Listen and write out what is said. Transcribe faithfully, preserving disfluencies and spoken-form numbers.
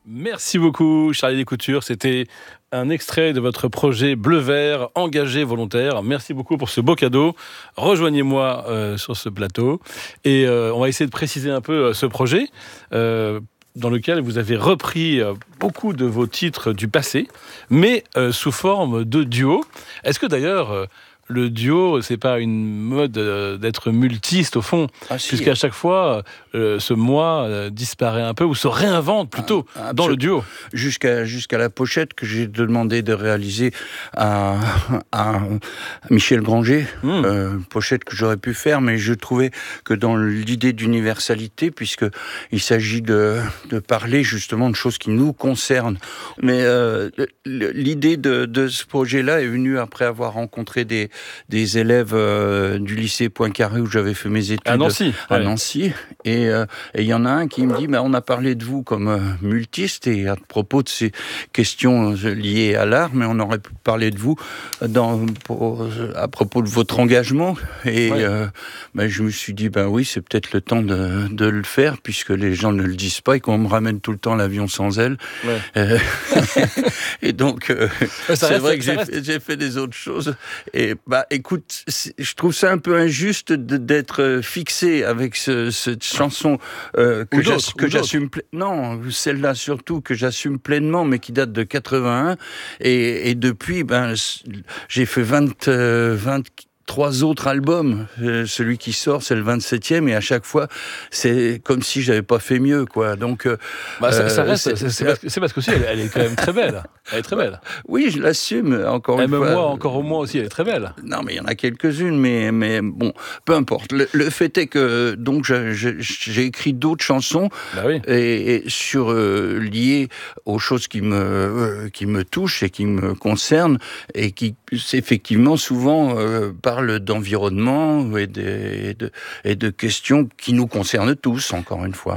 Merci beaucoup, Charlie Descoutures. C'était un extrait de votre projet Bleu-Vert, engagé volontaire. Merci beaucoup pour ce beau cadeau. Rejoignez-moi euh, sur ce plateau. Et euh, on va essayer de préciser un peu euh, ce projet, euh, dans lequel vous avez repris euh, beaucoup de vos titres du passé, mais euh, sous forme de duo. Est-ce que d'ailleurs... Euh, le duo, c'est pas une mode euh, d'être multiste au fond, ah, si. Puisqu'à chaque fois, euh, ce moi euh, disparaît un peu ou se réinvente plutôt ah, dans le duo. Jusqu'à jusqu'à la pochette que j'ai demandé de réaliser à, à Michel Granger, mmh. euh, pochette que j'aurais pu faire, mais je trouvais que dans l'idée d'universalité, puisque il s'agit de, de parler justement de choses qui nous concernent, mais euh, l'idée de, de ce projet-là est venue après avoir rencontré des des élèves euh, du lycée Poincaré où j'avais fait mes études à Nancy, à ouais. Nancy et il euh, y en a un qui me dit bah, on a parlé de vous comme euh, multiste et à propos de ces questions euh, liées à l'art, mais on aurait pu parler de vous dans, pour, à propos de votre engagement et ouais. euh, bah, je me suis dit ben bah, oui, c'est peut-être le temps de, de le faire puisque les gens ne le disent pas et qu'on me ramène tout le temps l'avion sans aile ouais. euh, et donc euh, ouais, c'est reste, vrai que j'ai fait, j'ai fait des autres choses et bah écoute, je trouve ça un peu injuste de, d'être fixé avec ce, cette chanson euh, que, j'ass, que j'assume pla- non, celle-là surtout que j'assume pleinement, mais qui date de quatre-vingt-un et, et depuis, ben j'ai fait vingt, euh, vingt trois autres albums. Euh, celui qui sort, c'est le vingt-septième, et à chaque fois, c'est comme si j'avais pas fait mieux, quoi. Donc, euh, bah, ça, ça reste. C'est, c'est, c'est, parce que, c'est parce que aussi, elle, elle est quand même très belle. Elle est très belle. Oui, je l'assume. Encore une Même fois. moi, encore au moins aussi, elle est très belle. Non, mais il y en a quelques-unes, mais mais bon, peu importe. Le, le fait est que donc je, je, j'ai écrit d'autres chansons bah oui. et, et sur euh, liées aux choses qui me euh, qui me touchent et qui me concernent et qui effectivement souvent euh, parle d'environnement et de, et, de, et de questions qui nous concernent tous, encore une fois.